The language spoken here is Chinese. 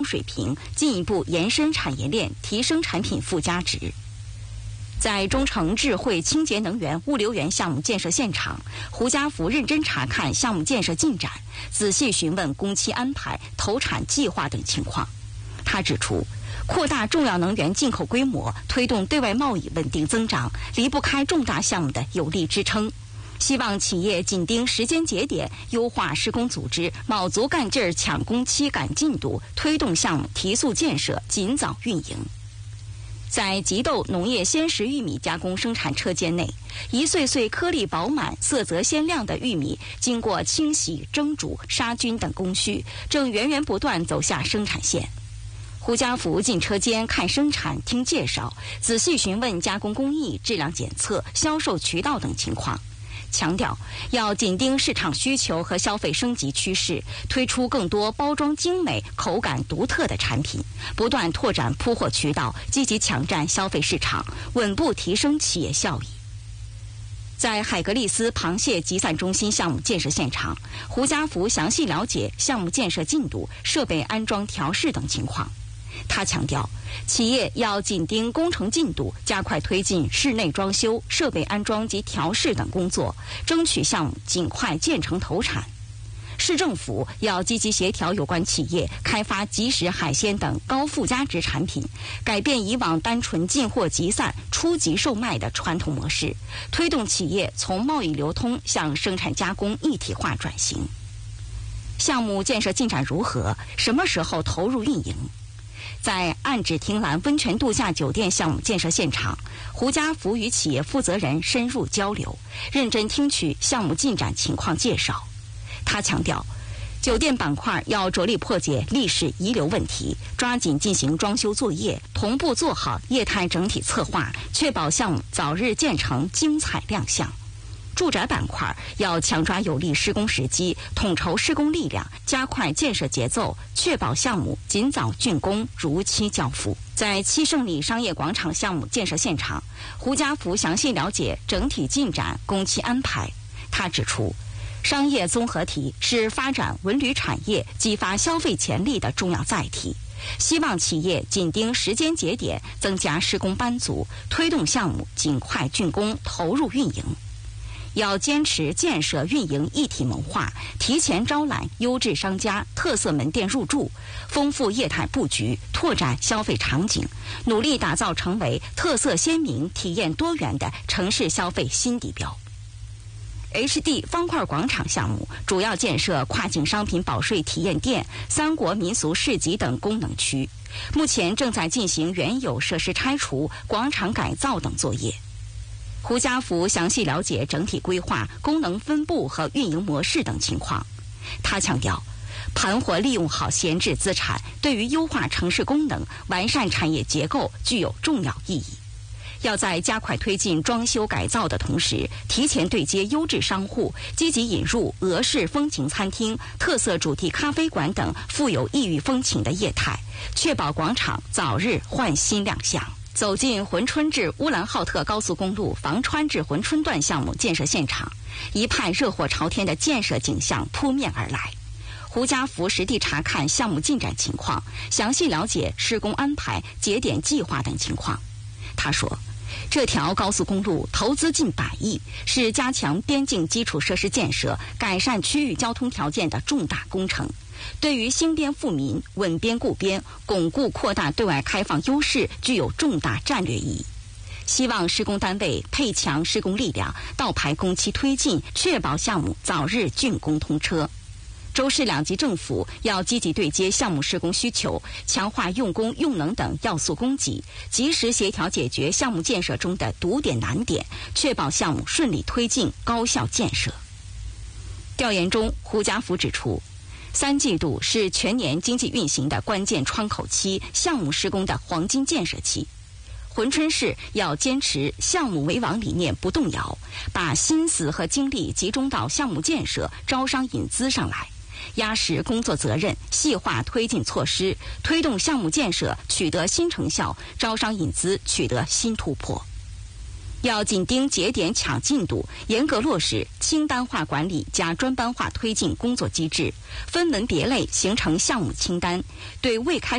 水平，进一步延伸产业链，提升产品附加值。在中城智慧清洁能源物流园项目建设现场，胡家福认真查看项目建设进展，仔细询问工期安排、投产计划等情况。他指出，扩大重要能源进口规模，推动对外贸易稳定增长，离不开重大项目的有力支撑。希望企业紧盯时间节点，优化施工组织，卯足干劲儿抢工期、赶进度，推动项目提速建设，尽早运营。在吉豆农业鲜食玉米加工生产车间内，一穗穗颗粒饱满、色泽鲜亮的玉米，经过清洗、蒸煮、杀菌等工序，正源源不断走下生产线。胡家福进车间看生产、听介绍，仔细询问加工工艺、质量检测、销售渠道等情况。强调要紧盯市场需求和消费升级趋势，推出更多包装精美、口感独特的产品，不断拓展铺货渠道，积极抢占消费市场，稳步提升企业效益。在海格力斯螃蟹集散中心项目建设现场，胡家福详细了解项目建设进度、设备安装调试等情况。他强调，企业要紧盯工程进度，加快推进室内装修、设备安装及调试等工作，争取项目尽快建成投产。市政府要积极协调有关企业，开发即食海鲜等高附加值产品，改变以往单纯进货集散、初级售卖的传统模式，推动企业从贸易流通向生产加工一体化转型。项目建设进展如何？什么时候投入运营？在岸芷亭兰温泉度假酒店项目建设现场，胡家福与企业负责人深入交流，认真听取项目进展情况介绍。他强调，酒店板块要着力破解历史遗留问题，抓紧进行装修作业，同步做好业态整体策划，确保项目早日建成精彩亮相。住宅板块要强抓有利施工时机，统筹施工力量，加快建设节奏，确保项目尽早竣工，如期交付。在七胜里商业广场项目建设现场，胡家福详细了解整体进展、工期安排。他指出，商业综合体是发展文旅产业、激发消费潜力的重要载体，希望企业紧盯时间节点，增加施工班组，推动项目尽快竣工，投入运营。要坚持建设运营一体谋划，提前招揽优质商家、特色门店入驻，丰富业态布局，拓展消费场景，努力打造成为特色鲜明、体验多元的城市消费新地标。HD 方块广场项目主要建设跨境商品保税体验店、三国民俗市集等功能区，目前正在进行原有设施拆除、广场改造等作业。胡家福详细了解整体规划、功能分布和运营模式等情况。他强调，盘活利用好闲置资产，对于优化城市功能、完善产业结构具有重要意义。要在加快推进装修改造的同时，提前对接优质商户，积极引入俄式风情餐厅、特色主题咖啡馆等富有异域风情的业态，确保广场早日焕新亮相。走进珲春至乌兰浩特高速公路房川至珲春段项目建设现场，一派热火朝天的建设景象扑面而来。胡家福实地查看项目进展情况，详细了解施工安排、节点计划等情况。他说，这条高速公路投资近100亿，是加强边境基础设施建设、改善区域交通条件的重大工程，对于兴边富民、稳边固边、巩固扩大对外开放优势具有重大战略意义。希望施工单位配强施工力量，倒排工期推进，确保项目早日竣工通车。州市两级政府要积极对接项目施工需求，强化用工用能等要素供给，及时协调解决项目建设中的堵点难点，确保项目顺利推进、高效建设。调研中，胡家福指出，3季度是全年经济运行的关键窗口期，项目施工的黄金建设期。珲春市要坚持项目为王理念不动摇，把心思和精力集中到项目建设、招商引资上来，压实工作责任，细化推进措施，推动项目建设取得新成效，招商引资取得新突破。要紧盯节点抢进度，严格落实清单化管理加专班化推进工作机制，分门别类形成项目清单，对未开